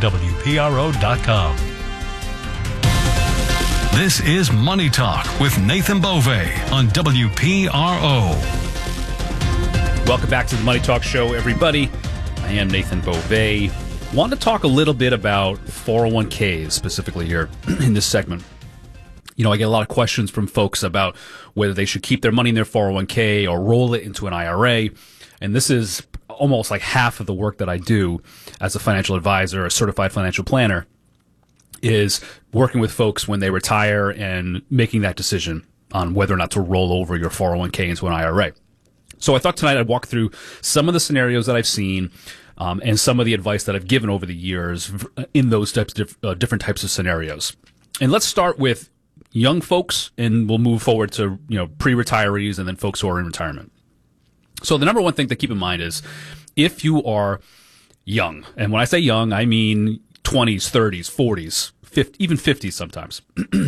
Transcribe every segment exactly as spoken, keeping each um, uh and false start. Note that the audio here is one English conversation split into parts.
W P R O dot com. This is Money Talk with Nathan Bove on W P R O. Welcome back to the Money Talk Show, everybody. I am Nathan Bove. Want to talk a little bit about four oh one k's specifically here in this segment. You know, I get a lot of questions from folks about whether they should keep their money in their four oh one k or roll it into an I R A. And this is almost like half of the work that I do as a financial advisor, a certified financial planner, is working with folks when they retire and making that decision on whether or not to roll over your four oh one k into an I R A. So I thought tonight I'd walk through some of the scenarios that I've seen um, and some of the advice that I've given over the years in those types of uh, different types of scenarios. And let's start with young folks, and we'll move forward to, you know, pre-retirees and then folks who are in retirement. So the number one thing to keep in mind is if you are young, and when I say young, I mean twenties, thirties, forties, fifties, even fifties sometimes.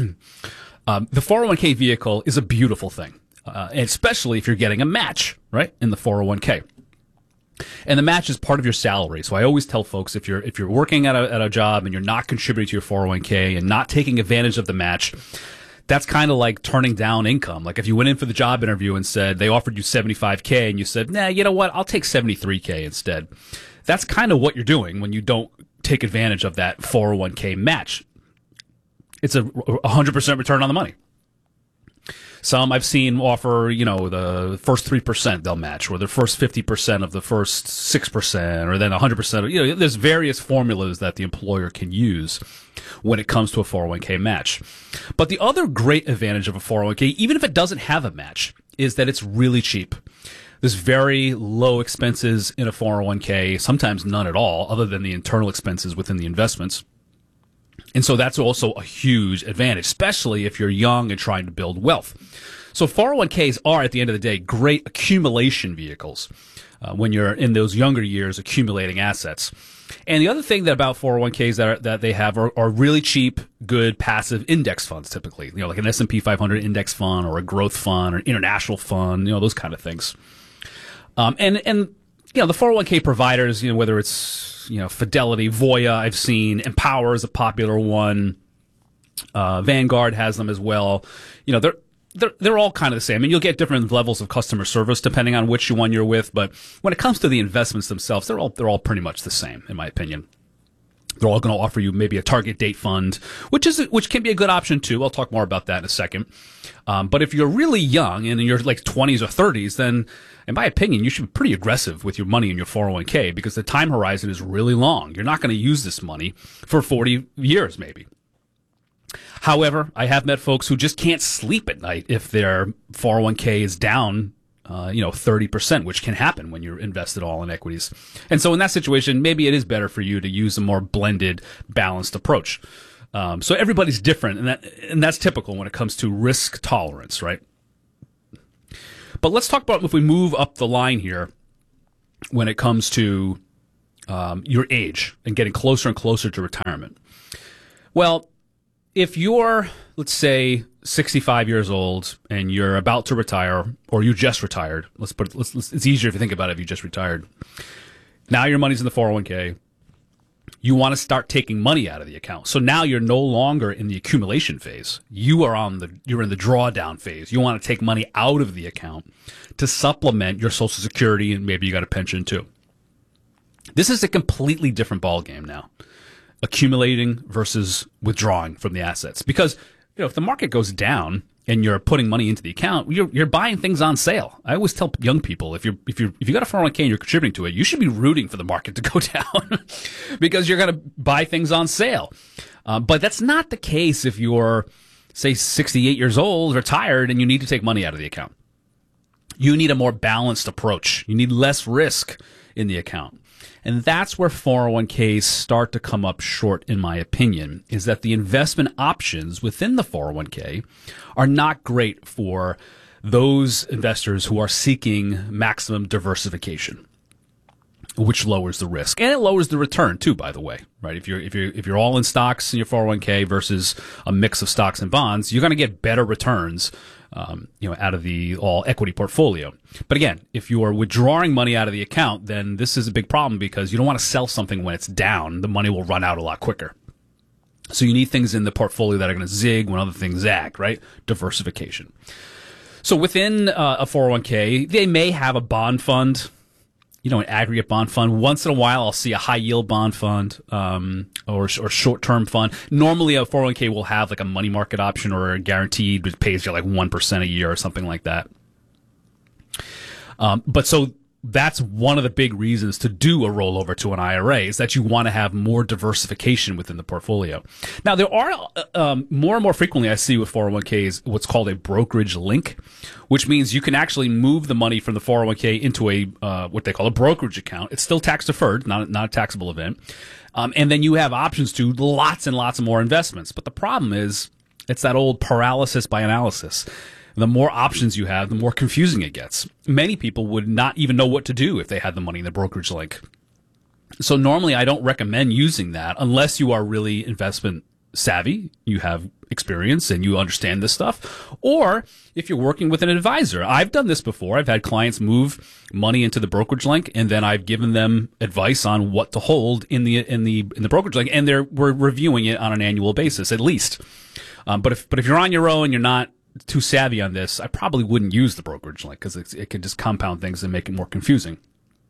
um, the four oh one k vehicle is a beautiful thing, uh, especially if you're getting a match, right, in the four oh one k. And the match is part of your salary. So I always tell folks, if you're if you're working at a at a job and you're not contributing to your four oh one k and not taking advantage of the match, that's kind of like turning down income. Like if you went in for the job interview and said they offered you seventy-five k and you said, nah, you know what, I'll take seventy-three k instead. That's kind of what you're doing when you don't take advantage of that four oh one k match. It's a one hundred percent return on the money. Some I've seen offer, you know, the first three percent they'll match, or the first fifty percent of the first six percent, or then one hundred percent. Of, you know, there's various formulas that the employer can use when it comes to a four oh one k match. But the other great advantage of a four oh one k, even if it doesn't have a match, is that it's really cheap. There's very low expenses in a four oh one k, sometimes none at all, other than the internal expenses within the investments. And so that's also a huge advantage, especially if you're young and trying to build wealth. So four oh one k's are, at the end of the day, great accumulation vehicles uh, when you're in those younger years accumulating assets. And the other thing that about four oh one k's that are, that they have are, are really cheap, good passive index funds typically, you know, like an S and P five hundred index fund or a growth fund or an international fund, you know, those kind of things. Um, and, and, you know, the four oh one k providers, you know, whether it's, you know, Fidelity, Voya, I've seen, Empower is a popular one. Uh, Vanguard has them as well. You know, they're, they're, they're all kind of the same. I mean, you'll get different levels of customer service depending on which one you're with, but when it comes to the investments themselves, they're all, they're all pretty much the same, in my opinion. They're all going to offer you maybe a target date fund, which is which can be a good option too. I'll talk more about that in a second. Um, but if you're really young and you're like twenties or thirties, then in my opinion, you should be pretty aggressive with your money in your four oh one k because the time horizon is really long. You're not going to use this money for forty years maybe. However, I have met folks who just can't sleep at night if their four oh one k is down Uh, you know, thirty percent, which can happen when you're invested all in equities. And so in that situation, maybe it is better for you to use a more blended, balanced approach. Um, so everybody's different, and that and that's typical when it comes to risk tolerance, right? But let's talk about if we move up the line here when it comes to um, your age and getting closer and closer to retirement. Well, if you're, let's say, sixty-five years old and you're about to retire, or you just retired. Let's put it, let's, let's, it's easier if you think about it if you just retired. Now your money's in the four oh one k. You want to start taking money out of the account. So now you're no longer in the accumulation phase. You are on the you're in the drawdown phase. You want to take money out of the account to supplement your Social Security, and maybe you got a pension too. This is a completely different ballgame now. Accumulating versus withdrawing from the assets. Because, you know, if the market goes down and you're putting money into the account, you're you're buying things on sale. I always tell young people, if you're if you if you got a four oh one k and you're contributing to it, you should be rooting for the market to go down because you're going to buy things on sale. Uh, but that's not the case if you're, say, sixty-eight years old, retired, and you need to take money out of the account. You need a more balanced approach. You need less risk in the account. And that's where four oh one k's start to come up short, in my opinion, is that the investment options within the four oh one k are not great for those investors who are seeking maximum diversification, which lowers the risk. And it lowers the return too, by the way, right? If you're, if you're, if you're all in stocks in your four oh one k versus a mix of stocks and bonds, you're going to get better returns um, you know, out of the all equity portfolio. But again, if you are withdrawing money out of the account, then this is a big problem because you don't want to sell something when it's down. The money will run out a lot quicker. So you need things in the portfolio that are going to zig when other things zag, right? Diversification. So within uh, a four oh one k, they may have a bond fund, you know, an aggregate bond fund. Once in a while, I'll see a high yield bond fund um, or, or short term fund. Normally, a four oh one k will have like a money market option or a guaranteed, which pays you like one percent a year or something like that. Um, but so that's one of the big reasons to do a rollover to an I R A is that you want to have more diversification within the portfolio. Now, there are um, more and more frequently I see with four oh one k's what's called a brokerage link, which means you can actually move the money from the four oh one k into a uh, what they call a brokerage account. It's still tax deferred, not, not a taxable event. Um, and then you have options to lots and lots of more investments. But the problem is it's that old paralysis by analysis. The more options you have, the more confusing it gets. Many people would not even know what to do if they had the money in the brokerage link. So normally I don't recommend using that unless you are really investment savvy, you have experience and you understand this stuff, or if you're working with an advisor. I've done this before. I've had clients move money into the brokerage link and then I've given them advice on what to hold in the in the in the brokerage link, and they're we're reviewing it on an annual basis at least. Um, but if but if you're on your own, you're not too savvy on this, I probably wouldn't use the brokerage link because it, it can just compound things and make it more confusing.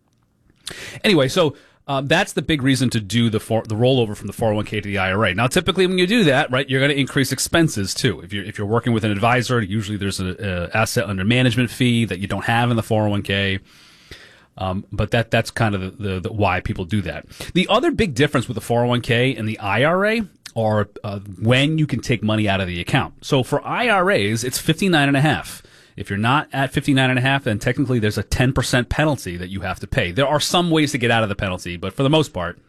Anyway, so um, that's the big reason to do the for, the rollover from the four oh one k to the I R A. Now, typically when you do that, right, you're going to increase expenses too. If you're if you're working with an advisor, usually there's an asset under management fee that you don't have in the four oh one k. Um, but that that's kind of the, the, the why people do that. The other big difference with the four oh one k and the I R A are uh, when you can take money out of the account. So for I R As, it's fifty-nine and a half. If you're not at fifty-nine and a half, then technically there's a ten percent penalty that you have to pay. There are some ways to get out of the penalty, but for the most part,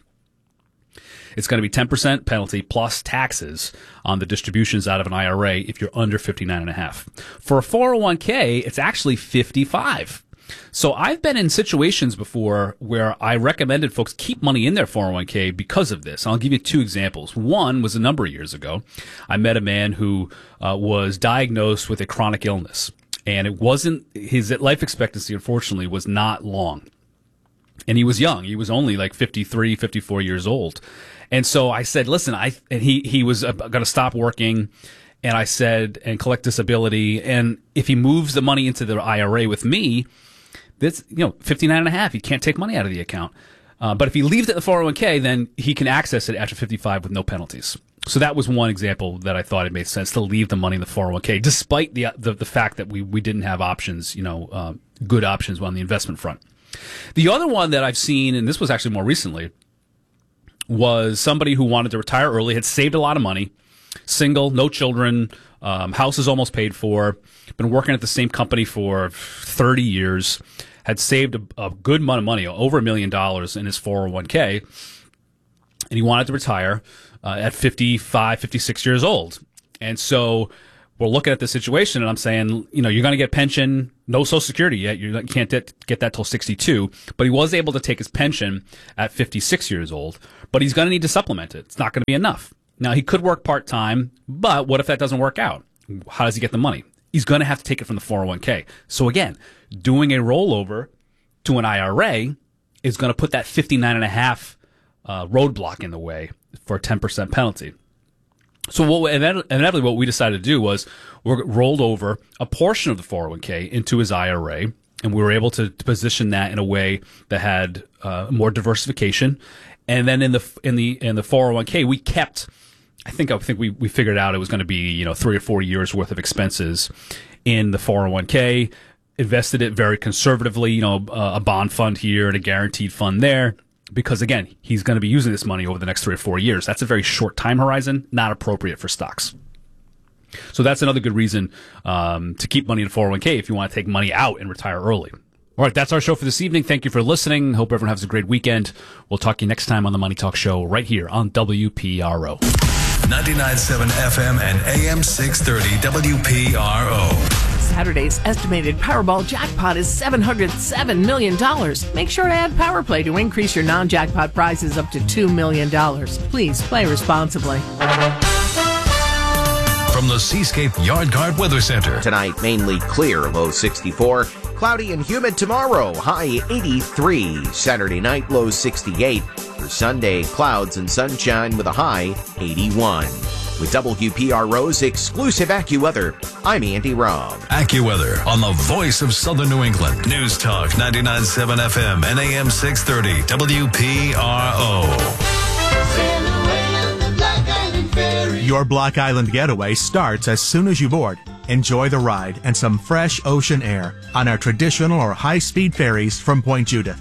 it's going to be ten percent penalty plus taxes on the distributions out of an I R A if you're under fifty-nine and a half. For a four oh one k, it's actually fifty-five. So I've been in situations before where I recommended folks keep money in their four oh one k because of this. I'll give you two examples. One was a number of years ago. I met a man who uh, was diagnosed with a chronic illness, and it wasn't his life expectancy, unfortunately, was not long. And he was young. He was only like fifty-three, fifty-four years old. And so I said, listen, I and he he was uh, going to stop working. And I said, and collect disability. And if he moves the money into the I R A with me, that's, you know, fifty-nine and a half. He can't take money out of the account. Uh, but if he leaves it in the four oh one k, then he can access it after fifty-five with no penalties. So that was one example that I thought it made sense to leave the money in the four oh one k, despite the the, the fact that we, we didn't have options, you know, uh, good options on the investment front. The other one that I've seen, and this was actually more recently, was somebody who wanted to retire early, had saved a lot of money, single, no children, um, house is almost paid for, been working at the same company for thirty years, had saved a, a good amount of money, over a million dollars in his four oh one k, and he wanted to retire uh, at fifty-five, fifty-six years old. And so we're looking at the situation, and I'm saying, you know, you're going to get pension, no Social Security yet. You can't get that till sixty-two. But he was able to take his pension at fifty-six years old, but he's going to need to supplement it. It's not going to be enough. Now, he could work part-time, but what if that doesn't work out? How does he get the money? He's going to have to take it from the four oh one k. So again, doing a rollover to an I R A is going to put that fifty-nine and a half uh, roadblock in the way for a ten percent penalty. So what, inevitably what we decided to do was we rolled over a portion of the four oh one k into his I R A, and we were able to position that in a way that had uh, more diversification. And then in the in the in the four oh one k, we kept, I think I think we, we figured out it was going to be, you know, three or four years worth of expenses in the four oh one k, invested it very conservatively, you know, uh, a bond fund here and a guaranteed fund there, because again, he's going to be using this money over the next three or four years. That's a very short time horizon, not appropriate for stocks. So that's another good reason um, to keep money in four oh one k if you want to take money out and retire early. All right, that's our show for this evening. Thank you for listening. Hope everyone has a great weekend. We'll talk to you next time on the Money Talk Show right here on W P R O. ninety-nine point seven F M and A M six thirty W P R O. Saturday's estimated Powerball jackpot is seven hundred seven million dollars. Make sure to add Power Play to increase your non-jackpot prizes up to two million dollars. Please play responsibly. from the Seascape Yard Guard Weather Center. Tonight, mainly clear, low sixty-four. Cloudy and humid tomorrow, high eighty-three. Saturday night, low sixty-eight. For Sunday, clouds and sunshine with a high eighty-one. With W P R O's exclusive AccuWeather, I'm Andy Robb. AccuWeather on the voice of Southern New England. News Talk ninety-nine point seven F M and A M six thirty W P R O. Your Block Island getaway starts as soon as you board. Enjoy the ride and some fresh ocean air on our traditional or high-speed ferries from Point Judith.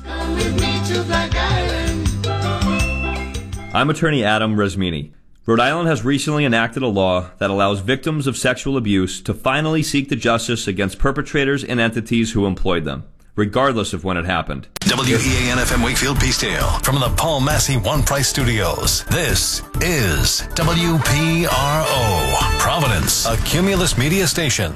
I'm attorney Adam Resmini. Rhode Island has recently enacted a law that allows victims of sexual abuse to finally seek the justice against perpetrators and entities who employed them, regardless of when it happened. W E A N F M Wakefield Peacedale from the Paul Massey One Price Studios. This is W P R O, Providence, a Cumulus media station.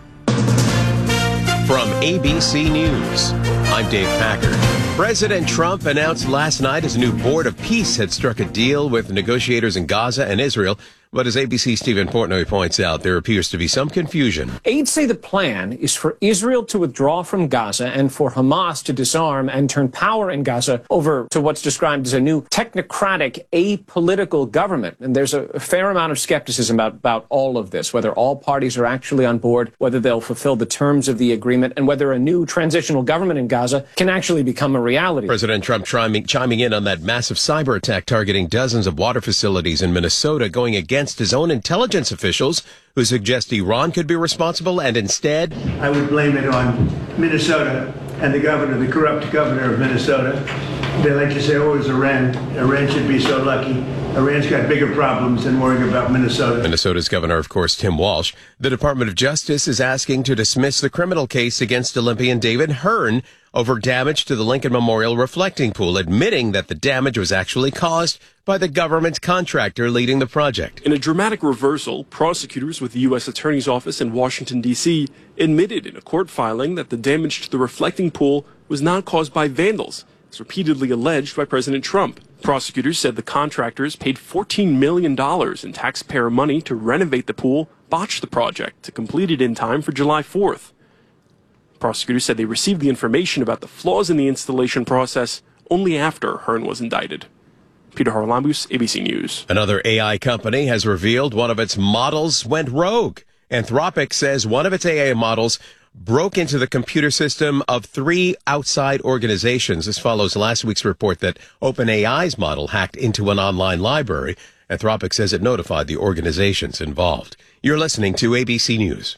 From A B C News, I'm Dave Packard. President Trump announced last night his new Board of Peace had struck a deal with negotiators in Gaza and Israel. But as A B C's Stephen Portnoy points out, there appears to be some confusion. Aides say the plan is for Israel to withdraw from Gaza and for Hamas to disarm and turn power in Gaza over to what's described as a new technocratic, apolitical government. And there's a fair amount of skepticism about, about all of this, whether all parties are actually on board, whether they'll fulfill the terms of the agreement, and whether a new transitional government in Gaza can actually become a reality. President Trump chiming, chiming in on that massive cyber attack targeting dozens of water facilities in Minnesota, going against against his own intelligence officials who suggest Iran could be responsible, and instead I would blame it on Minnesota and the governor, the corrupt governor of Minnesota. They like to say, oh, it was Iran. Iran should be so lucky. Iran's got bigger problems than worrying about Minnesota. Minnesota's governor, of course, Tim Walsh. The Department of Justice is asking to dismiss the criminal case against Olympian David Hearn over damage to the Lincoln Memorial reflecting pool, admitting that the damage was actually caused by the government contractor leading the project. In a dramatic reversal, prosecutors with the U S Attorney's Office in Washington, D C admitted in a court filing that the damage to the reflecting pool was not caused by vandals, as repeatedly alleged by President Trump. Prosecutors said the contractors paid fourteen million dollars in taxpayer money to renovate the pool, botched the project to complete it in time for July fourth. Prosecutors said they received the information about the flaws in the installation process only after Hearn was indicted. Peter Harlambus, A B C News. Another A I company has revealed one of its models went rogue. Anthropic says one of its A I models broke into the computer system of three outside organizations. This follows last week's report that OpenAI's model hacked into an online library. Anthropic says it notified the organizations involved. You're listening to A B C News.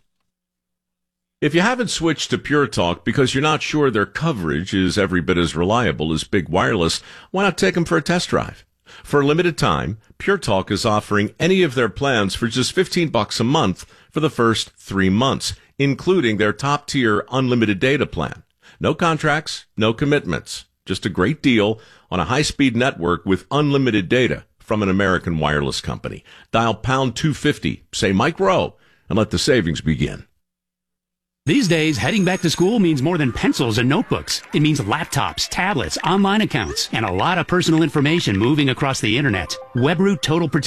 If you haven't switched to Pure Talk because you're not sure their coverage is every bit as reliable as Big Wireless, why not take them for a test drive? For a limited time, Pure Talk is offering any of their plans for just fifteen bucks a month for the first three months, including their top-tier unlimited data plan. No contracts, no commitments. Just a great deal on a high-speed network with unlimited data from an American wireless company. Dial pound two fifty, say Mike Rowe, and let the savings begin. These days, heading back to school means more than pencils and notebooks. It means laptops, tablets, online accounts, and a lot of personal information moving across the internet. WebRoot Total Protection